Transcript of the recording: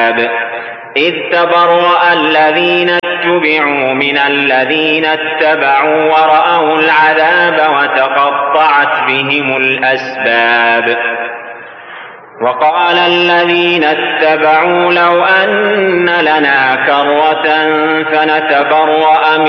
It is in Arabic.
العذاب إذ تبرأ الذين اتبعوا من الذين اتبعوا ورأوا العذاب وتقطعت بهم الأسباب وقال الذين اتبعوا لو أن لنا كرة فنتبرأ